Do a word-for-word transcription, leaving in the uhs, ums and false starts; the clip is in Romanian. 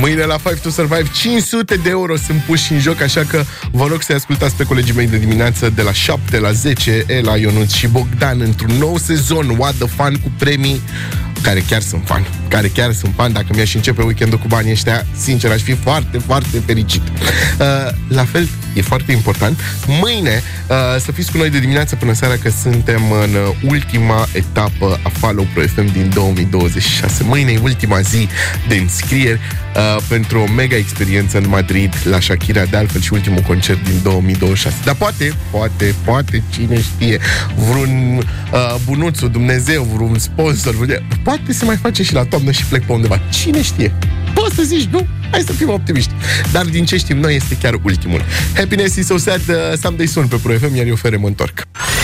Mâine la Five to Survive cinci sute de euro sunt puși în joc, așa că vă rog să-i ascultați pe colegii mei de dimineață de la șapte la zece, Ela, Ionuț și Bogdan, într-un nou sezon What the Fun cu premii care chiar sunt fan, care chiar sunt fan. Dacă mi-aș începe weekendul cu banii ăștia, sincer, aș fi foarte, foarte fericit. Uh, la fel, e foarte important, mâine uh, să fiți cu noi de dimineață până seara, că suntem în ultima etapă a Follow Pro F M din două mii douăzeci și șase. Mâine e ultima zi de înscrieri uh, pentru o mega experiență în Madrid la Shakira, de altfel și ultimul concert din două mii douăzeci și șase. Dar poate, poate, poate, cine știe, vreun uh, bunuțul, Dumnezeu, vreun sponsor, vreun... poate se mai face și la toamnă și plec pe undeva. Cine știe? Poți să zici, nu? Hai să fim optimiști. Dar din ce știm noi, este chiar ultimul. Happiness is so sad, uh, someday soon pe Pro F M, iar eu fere mă întorc.